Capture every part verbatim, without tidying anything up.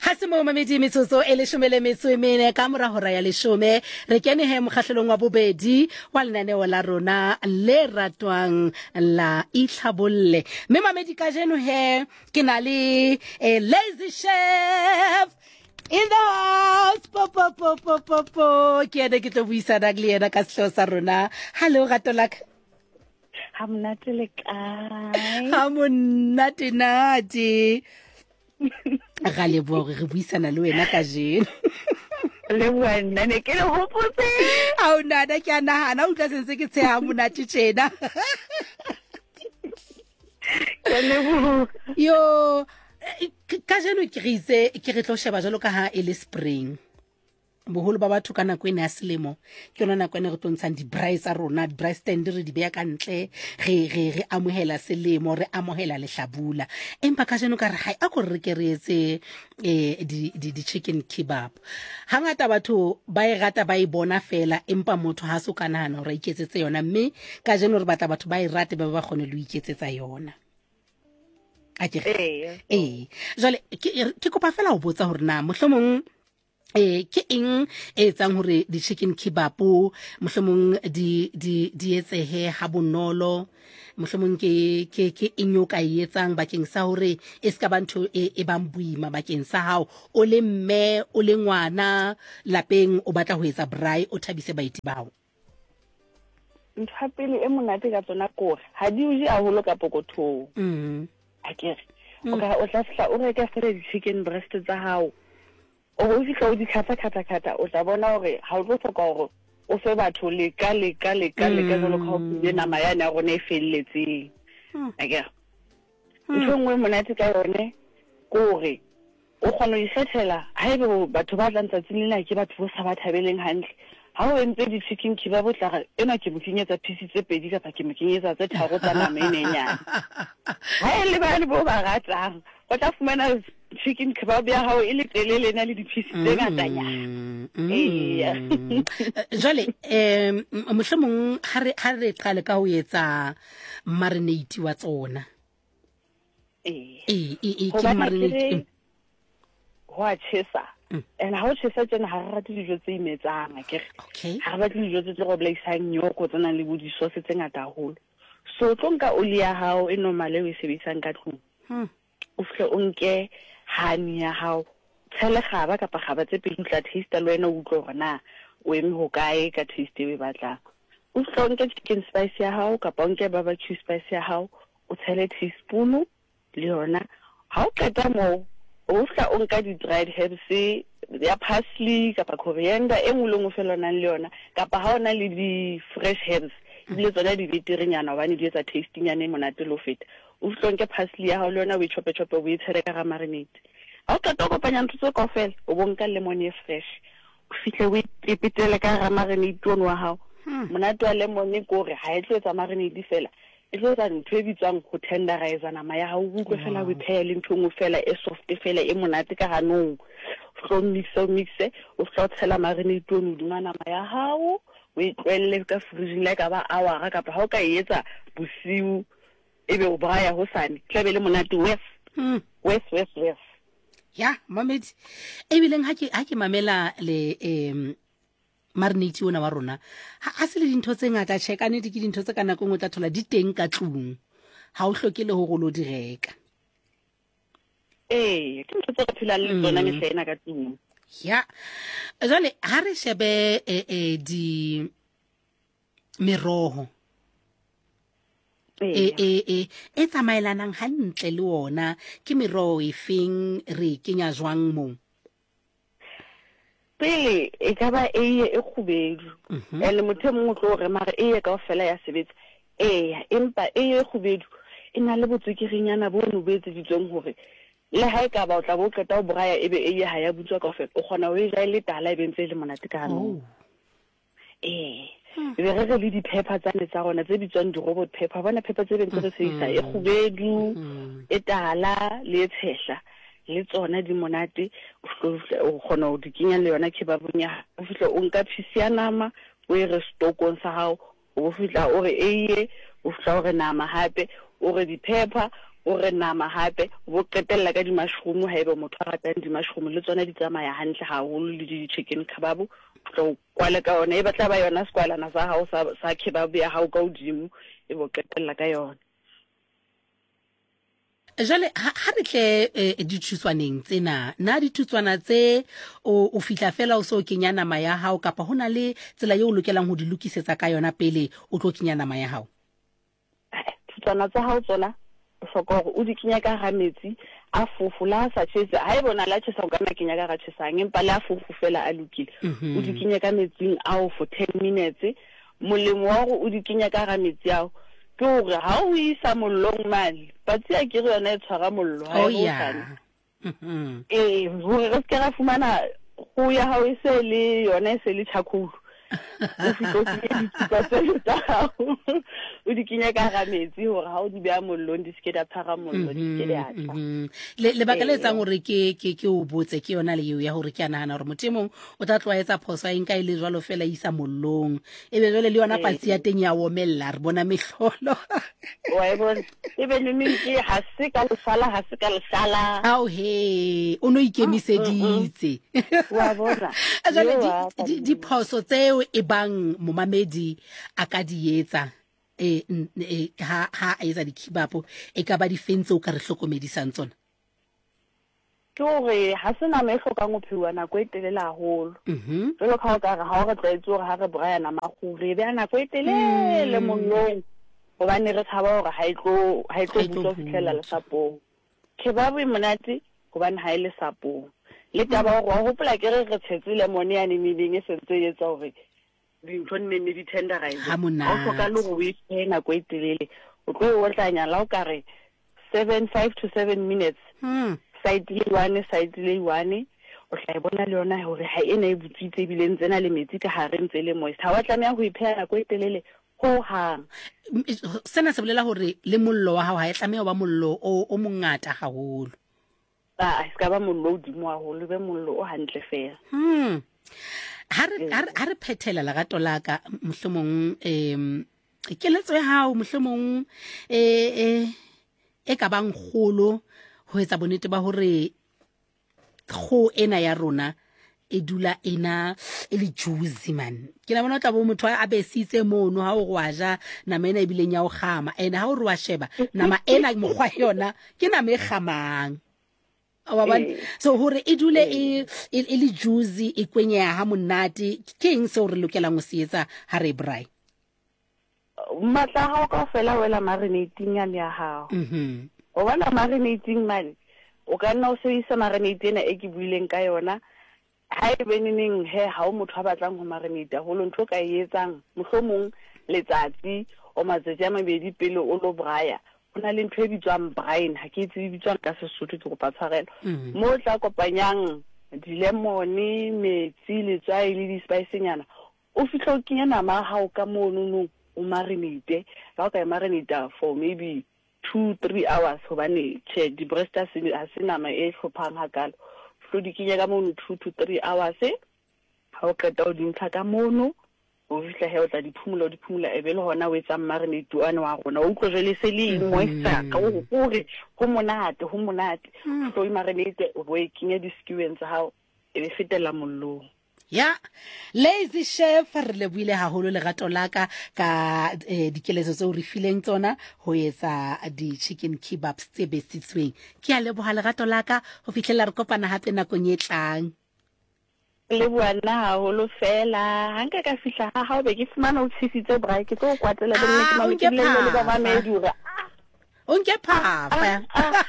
se mo mamedi metsotso e leshome le metso e mene ka mora hora ya leshome re kene he mokgahlelong wa bobedi wa lenaneo la rona le ratwang la itlhabolle mme mamedi ka jeno he ke na le eh, lazy chef in the house po po po po po po ke ene ke tlo buisana le yena ka sehlo sa rona. Hello Ratolak. Ha monate le kae? Ha monate nate. Ga le bo re buisana le wena ka jeno. Le wena ne ke le hopotse. Ha o nana ke a nahana o tla sentse ke tshe ha monate tjena. Ke le bo. Yo ka jeno ke re itse ke re tlo sheba jalo ka ha e le spring. Boholo ba batho ka nako ena ya selemo ke yona nako ena re tlontshang di-braai tsa rona di-braai stand re di beya ka ntle re re re amohela selemo re amohela lehlabula empa ka jeno ka re hai a go re ke re etse eh di di chicken kebab hangata batho ba e rata ba e bona fela empa motho ha so kana hana re iketsetse yona mme ka jeno re batla batho ba e rate ba ba gone le iketsetsa yona a ke eh jale ke kopa fela o botsa hore na mohlomong eh ke eng e tsang hore di chicken kebab mohlomong di di di etsehe ha bonolo mohlomong ke ke ke eng o ka etsang bakeng sa hore e ska bantho e bang buima bakeng sa hao o le mme o le ngwana lapeng o batla ho etsa braai o thabise baiti bao. Ntho pele e monate ka tsona kore ha di uje a holo ka pokothong. Mm. Akere o ka o tla fla o reka fere di chicken breast tsa hao o go fihla o di khatha khatha khatha o tla bona hore ha o tlo hloka hore o fe batho le ka le ka le ka le ka jalo ka o le nama yana ya rona e felletseng akere ntho nngwe monate ka yone kore o kgona ho ikgethela haebe batho ba tla ntsatsing lena ke batho bo sa ba thabeleng hantle ha o entse di chicken kebab o tla ena ke mokenyetsa piece tse pedi kapa ke mokenyetsa tse tharo tsa nama e nenyana ha e le ba le bo ba ratang o tla fumana chicken kebab ya hao e le telele na le di-piece tse ngatanyana. Eya. Jwale em mohlomong ha re ha re qale ka ho etsa marinade wa tsona. Eh. Eh eh ke marinade ho a tshesa and ha o tshesa tsena ha re rate dijo tse imetsang akere ha ba tle dijo tse tlo go blaisang nyoko tsena le bo di sauce tse ngata haholo so tlo nka oli ya hao e normal e o e sebedisang ka tlung o fhle o nke honey ya hao tshele gaba kapa gaba tse pedi tla taste le wena o utlwe gore na o eme ho kae ka taste e batlang o fhle o nke chicken spice ya hao kapa o nke barbecue spice ya hao o tshele teaspoon le yona ha o qeta mo o fla o nka di dried herbs ya parsley kapa coriander e ngwe le ngwe fela nang le yona kapa ha ona le di fresh herbs le tsona di beterinyana bane di etsa tasting ya ne monate lo feta o fla nke parsley ya ha le yona o chope chope o itshele ka ga marinade ha o qeta go kopanya ntse tso kaofela o bonka lemon e fresh o fihle o ipetele ka ga marinade ono wa hao monate wa lemon e gore ha e tlo etsa marinade fela e tlo etsa ntho e bitswang go tenderize nama ya hao utlwe fela o phele ntho ngwe fela e soft fela e monate ka ganong o mixe mixe o tla tshela marinade ono duma nama ya hao o itlwelle ka freezing like aba hour kapa ha o ka etsa bosiu ebe o braaya ho sane tlabe le monate wes wes wes wes ya mamedi e bileng ha ke ha ke mamela le em marinade ona wa rona ha se le dintho tse ngata tshekane di ke dintho tse kana go ngotla thola di teng ka tlung ha o hlokele ho go lo di reka eh ke ntse ka phela le tsona me tsena ka tlung ya jale ha re shebe e e di meroho e e e e tsamaelanang hantle le ona ke meroho e feng re kenya jwang mo pele e ka ba e e khubedu ene motho mongwe tlo re mara e ka ofela ya sebetsa eh empa e e khubedu ina le botsukirinyana bo no betse ditsong hore le ha e ka ba o tla bo qeta o braaya ebe e ha ya butswa ka ofela o khona o e ja ile tala e bentse le monate ka hano eh re re le di pepper tsa ne tsa rona tse bitswang di robot pepper bona pepper tse bentse re se isa e khubedu e tala le tshehla le tsona di monate o khona o di kenya le yona kebabunya o fihla o nka piece ya nama o e re stokong sa hao o fihla o re eye o fihla o re nama hape o re di pepper o re nama hape bo qetella ka di-mushroom ha ebe motho a ratang di-mushroom le tsona di tsamaya hantle haholo le di-chicken kebab tlo kwala ka yona e batla ba yona skwalana sa hao sa sa kebab ya hao ka hodimo e bo qetella ka yona. Jale ha re tle dithutswaneng tsena na dithutswana tse o fitla fela o so kenya nama ya hao kapa hona le tsela eo o lokelang ho di lokisetsa ka yona pele o tlo kenya nama ya hao? Dithutswana tsa hao tsona o hloka hore o di kenya ka ha metsi a fofu la sa tshetse ha e bona la tshesa o kana kenya ka ga tshesang empa le a fofu fela a lokile o di kenya ka metsing ao for ten minutes. Molemo wa hore o di kenya ka ga metsi ao ke hore ha o isa mollong mane patsi a ke re yona e tshwara mollo ha e botsa eh hore re ke ra fumana go ya ha o se le yona e se le charcoal o fitlo ke di tsa tsa hao o di kenya ka ga metsi hore ha o di beha mollong di ske da phara mollo di ske da tsa le le baka le tsang hore ke ke ke o botse ke yona le eo ya hore ke anana hore motemong o tla tloetsa phoso a inka ile jwalo fela isa mollong ebe jwale le yona patsi ya teng ya omella re bona mehlolo wa e bona ebe le minki ha se ka le sala ha se ka le sala au he o no ikemiseditse wa bona jwale di phoso tseo e bang momamedi a ka di etsa e ha ha etsa di kebab e ka ba di fentse o ka re hlokomedisang tsona ke hore ha se nama e hlokang ho phiwa nako e telele haholo jwalo ka o ka re ha o re tlaetse hore ha re braya nama khure be ana nako e telele mollong hobane re tshaba hore ha e tlo ha e tlo butsa fihlela le sapong. Kebab e monate hobane ha e le sapong le taba hore wa hopola ke re re tshetse lemon ya nemileng e sentse e etsa hore dintho nne ne di tenderize ha mona o hloka le go e tsena go e telele o tlo o tlanya la o ka re seven five to seven minutes mm side le one side le one o tla bona le yona hore ha ena e butsitse bile ntsena le metsi ka hare ntse le moist ha wa tlameha go iphela go e telele ho hang sena se bolela hore le mollo wa hao ha e tlameha ba mollo o o mongata haholo ba se ka ba mollo di mo haholo be mollo o hantle fela mm ha re ha re phethela lerato la ka mohlomong em keletso ya hao mohlomong eh e ka bang kholo ho etsa bonete ba hore go ena ya rona e dula ena e le juicy man ke na bona tla bo motho a besitse mono ha o wa ja nama ena e bileng ya o gama ene ha o re wa sheba nama ena mogwa yona ke nama e gamang wa ba so hore e dule e e le juicy e kwenya ha monate ke eng se o re lokelang go se etsa ha re braai matla ha o ka fela wela marinating ya ya hao mhm o bona marinating man o ka nna o se isa marinate ena e ke buileng ka yona ha e beneng he ha o motho a batlang ho marinate ho lo ntho ka e etsang mohlomong letsatsi o matsatsi a mabedi pele o lo braaya ona le ntho e bitswang brine ha ke itse bitswang ka Sesotho ke go pa tshwarela mo tla kopanyang di lemon metsi letswai le di spice nyana o fitla o kenya nama ha o ka mono no o marinate ka o ka marinate for maybe two three hours hobane che di breast a se nama e hlophang hakalo flo di kenya ka mono two to three hours ha o qeta o di ntsha ka mono o fitla he o tla di phumula di phumula e be le hona o etsa marinate ane wa rona o tlo jele se le moista ka o gore go monate go monate so i marinate o e kenya di skewens ha e be fetela mollo ya Lazy Chef re le buile haholo le gato laka ka dikeletso tse o re fileng tsona ho etsa di chicken kebabs tse besitsweng ke a leboha le gato laka ho fihlela re kopana hape nakong e tlang le buana haholo fela hanka ka fihla ha ha o be ke fumana o tshitsitse braai ke tlo kwatela le nne ke mametse le le ba mamedura o nke phafa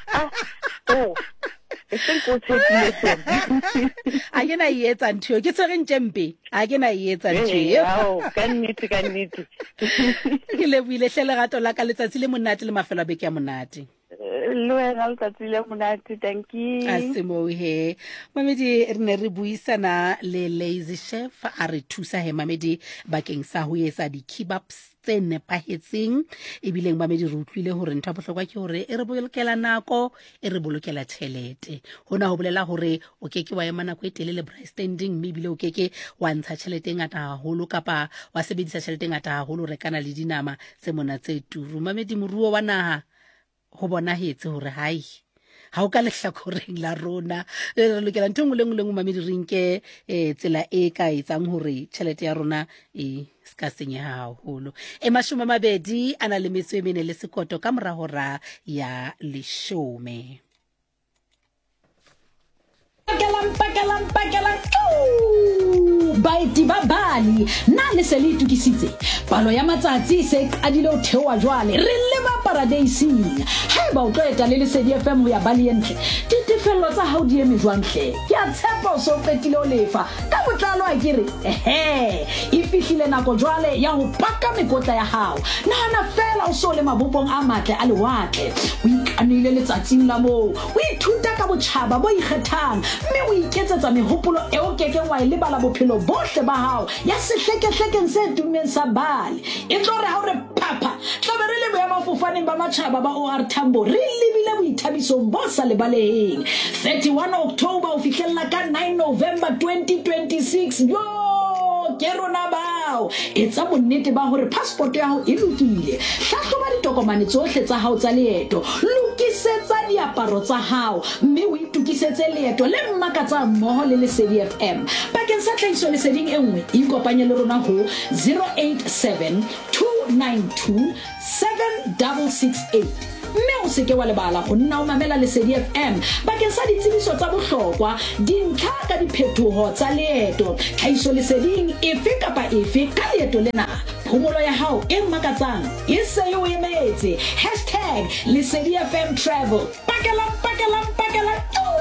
oh e se go tshetsile so a ke na ietsa ntho ke tsere ntjempe a ke na ietsa ntho eo ka nnete ka nnete ke le buile hle gato la ka letsatsi le monate le mafelo a beke ya monate lo ena letsatsi le monate thank you a se mo he mamedi re ne re buisana le Lazy Chef a re thusa he mamedi bakeng sa ho etsa di kebabs tse nepahetseng e bileng mamedi re utlwile hore ntwa bohlokwa ke hore e re bolokela nako e re bolokela tšhelete hona ho bolela hore o keke wa ema nako e telele braai standing mme bile o keke wa ntsha tšhelete ngata haholo kapa wa sebedisa tšhelete ngata haholo rekana le dinama tse mona tse turu mamedi moruo wa naha go bonagetse gore hai ha o ka lehlakoreng la rona re lokela ntho ngwe le ngwe le ngwe mamedi re nke eh tsela e ka etsang hore tšhelete ya rona e ska senyega haholo e mashome a mabedi a na le metso e mene le sekoto ka morago ra ya leshome. Pakelang, pakelang, pakelang, baeti ba Bali na le se le itukisitse palo ya matsatsi se qadile ho theoha jwale re leba paradieseng haeba o tlo eta le Lesedi F M ho ya Bali entle ditefello tsa hao di eme jwang hle ke a tshepa o so qetile o lefa ka botlalo a kere ehe e fihlile nako jwale ya ho paka mekotla ya hao nahana fela o so le mabopong a matle a lewatle o ikanile letsatsing la mo o ithuta ka botjhaba bo ikgethang mme o iketsetsa mehopolo e o keke wa ile bala bophelo bohle ba hao ya sehlekehlekeng se tumeng sa Bali e tlo re ha o re papa tla be re le boemafofaneng ba matjhaba ba O R Tambo re lebile boithabisong bo sa lebaleheng thirty-one October o fihlella ka nine November twenty twenty-six yo ke rona bao etsa bonnete ba hore passport ya hao e lokile hlahloba ditokomane tsohle tsa hao tsa leeto lokisetsa diaparo tsa hao mme o itukisetse leeto le mmakatsa mmoho le Lesedi F M bakeng sa tlhahiso leseding e nngwe ikopanye le rona ho zero eight seven two nine two seven six six eight mme o seke wa lebala go nna o mamela Lesedi F M bakeng sa ditsebiso tsa bohlokwa dintlha ka diphetoho tsa leeto tlhahiso leseding efe kapa efe ka leeto lena phomolo ya hao e makatsang e se yo emetse hashtag Lesedi F M travel pakela pakela pakela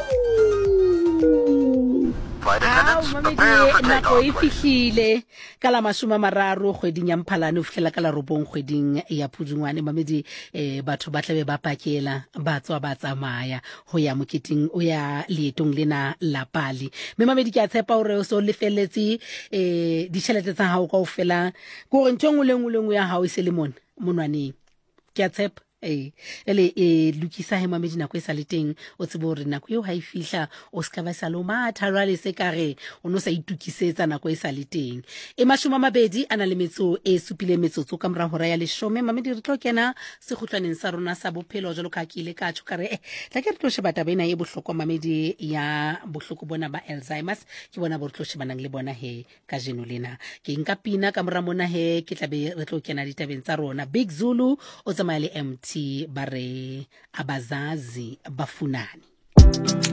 Ao mamedi nako e fihlile ka la mashome a mararo kgweding ya Mphalane o fihlela ka la robong kgweding ya Pudungwane mamedi eh batho ba tlabe ba pakela ba tswa ba tsamaya ho ya moketing o ya leetong lena la Bali mme mamedi ke a tshepa hore o so lefeletse eh ditšhelete tsa hao kaofela go re ntho ngwe le ngwe le ngwe ya hao e se le mona monwaneng ke a tshepa eh ele e lukisa he mamedi nako e sa le teng o tsebe hore nako eo ha e fihla o ska ba sa lo matha rale se kare o no sa itukisetsa nako e sa le teng e mashome a mabedi ana le metso e supile metsotso ka mora hora ya leshome mamedi re tlo kena sekhutlwaneng sa rona sa bophelo jalo ka kile ka tšho kare eh tla ke re tlo sheba tabena e bohloko mamedi ya bohloko bona ba Alzheimer's ke bona bo re tlo shebanang le bona he ka jeno lena ke nka pina ka mora mona he ke tla be re tlo kena ditabeng tsa rona Big Zulu o tsamaya le M T bare abazazi bafunani